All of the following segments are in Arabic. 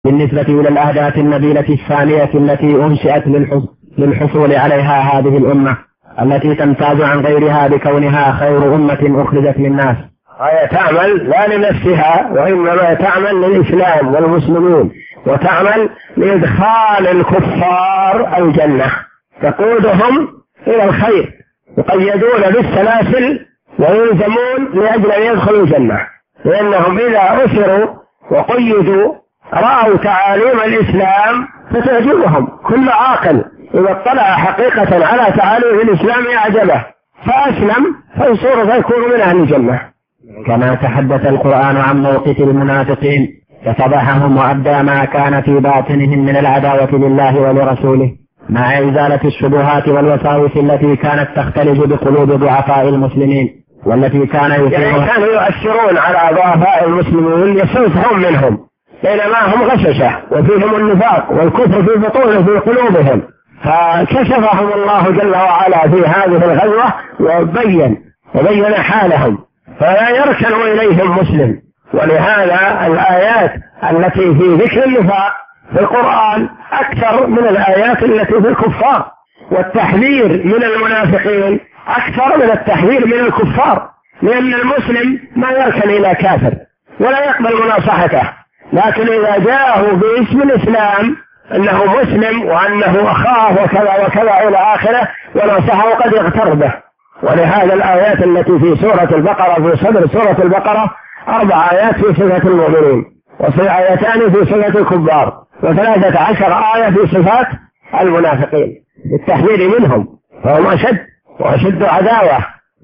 بالنسبة إلى الأهداف النبيلة الثانية التي أنشئت للحصول عليها هذه الأمة التي تمتاز عن غيرها بكونها خير أمة أخرجت للناس، هي تعمل لا لنفسها وإنما تعمل للإسلام والمسلمين، وتعمل لإدخال الكفار الجنة، تقودهم إلى الخير، يقيدون بالسلاسل ويلزمون لأجل أن يدخلوا الجنة، لأنهم إذا أسروا وقيدوا رأوا تعاليم الإسلام فتعجبهم. كل عاقل إذا اطلع حقيقة على تعاليم الإسلام أعجبه فأسلم فيكون من أهل الجنة. كما تحدث القرآن عن موقف المنافقين ففضحهم وأبدى ما كان في باطنهم من العداوة لله ولرسوله، مع إزالة الشبهات والوساوس التي كانت تختلج بقلوب ضعفاء المسلمين، والتي كانوا يؤثرون على ضعفاء المسلمين يصرفهم منهم، بينما هم غششة وفيهم النفاق والكفر في بطونهم في قلوبهم، فكشفهم الله جل وعلا في هذه الغزوة وبين حالهم فلا يركن إليهم مسلم. ولهذا الآيات التي في ذكر النفاق في القرآن أكثر من الآيات التي في الكفار، والتحذير من المنافقين أكثر من التحذير من الكفار، لأن المسلم ما يركن إلى كافر ولا يقبل مناصحته، لكن إذا جاءه باسم الإسلام أنه مسلم وأنه أخاه وكذا وكذا إلى آخره ونصحه قد يغتر به. ولهذا الآيات التي في سورة البقرة في صدر سورة البقرة 4 آيات في صفة المؤمنين، و2 في صفة الكفار، و13 آية في صفات المنافقين بالتحذير منهم، فهم أشد عداوة.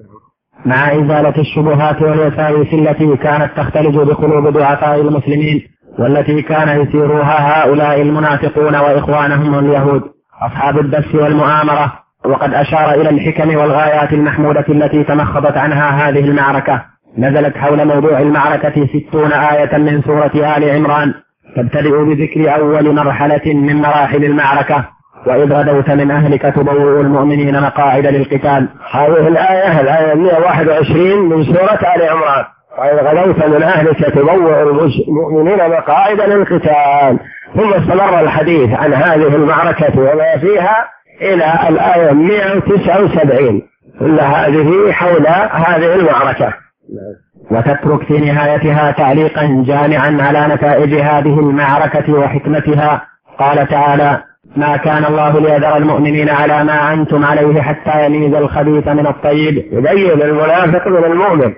مع إزالة الشبهات والوساوس التي كانت تختلج بقلوب ضعفاء المسلمين، والتي كان يثيرها هؤلاء المنافقون وإخوانهم اليهود أصحاب الدس والمؤامرة. وقد أشار إلى الحكم والغايات المحمودة التي تمخضت عنها هذه المعركة. نزلت حول موضوع المعركة 60 آية من سورة آل عمران، تبتدئ بذكر أول مرحلة من مراحل المعركة: وإذ غدوت من أهلك تبوئ المؤمنين مقاعد للقتال. هذه الآية 121 من سورة آل عمران، وإذ غدوت من أهلك تبوئ المؤمنين مقاعد للقتال. ثم استمر الحديث عن هذه المعركة وما فيها إلى الآية 179، كل هذه حول هذه المعركة. وتترك في نهايتها تعليقا جامعا على نتائج هذه المعركة وحكمتها. قال تعالى: ما كان الله ليذر المؤمنين على ما أنتم عليه حتى يميز الخبيث من الطيب، يبين المنافق من المؤمن.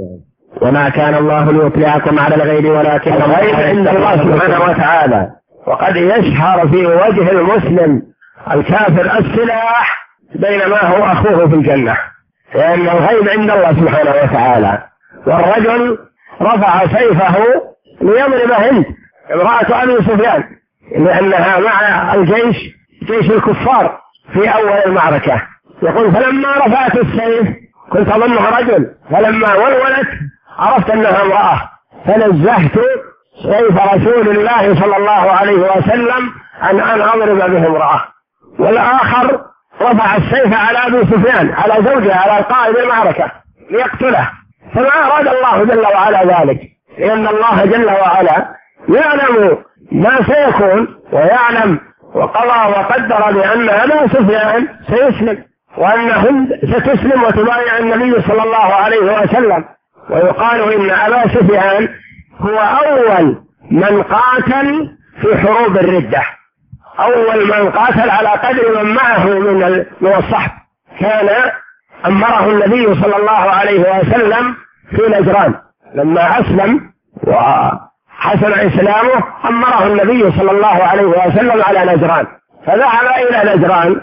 وما كان الله ليطلعكم على الغيب ولكن الغيب عند الله سبحانه وتعالى، وقد يشهر في وجه المسلم الكافر السلاح بينما هو أخوه في الجنة، لأن الغيب عند الله سبحانه وتعالى. والرجل رفع سيفه ليضرب هند امرأة أبي سفيان، لأنها مع الجيش جيش الكفار في أول المعركة. يقول: فلما رفعت السيف كنت أظنها رجل، فلما ولولت عرفت أنها امرأة، فنزهت سيف رسول الله صلى الله عليه وسلم أن أضرب به امرأة. والآخر رفع السيف على أبي سفيان، على زوجه، على قائد المعركة ليقتله، فما أراد الله جل وعلا ذلك، لأن الله جل وعلا يعلم ما سيكون، ويعلم وقضى وقدر بأن أبا سفيان سيسلم، وأن هند ستسلم وتبايع النبي صلى الله عليه وسلم. ويقال إن أبا سفيان هو أول من قاتل في حروب الردة، أول من قاتل على قدر من معه من الصحب. كان أمره النبي صلى الله عليه وسلم في نجران، لما أسلم وحسن إسلامه أمره النبي صلى الله عليه وسلم على نجران، فذهب إلى نجران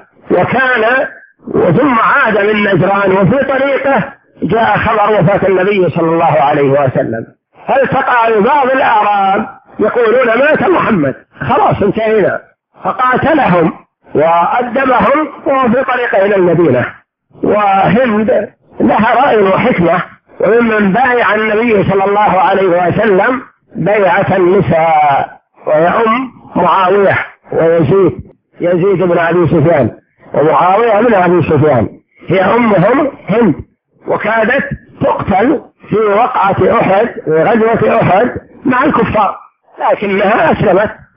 ثم عاد من نجران، وفي طريقه جاء خبر وفاة النبي صلى الله عليه وسلم، فالتقى ببعض الأعراب يقولون: مات محمد، خلاص انتهينا، فقاتلهم وأدبهم وهو في طريقه إلى المدينة. وهند لها رأي وحكمة، وممن بايع النبي صلى الله عليه وسلم بيعة النساء، وهي معاوية ويزيد بن أبي سفيان، ومعاوية بن أبي سفيان هي أمهم هند، وكادت تقتل في وقعة أحد، في غزوة أحد مع الكفار، لكنها أسلمت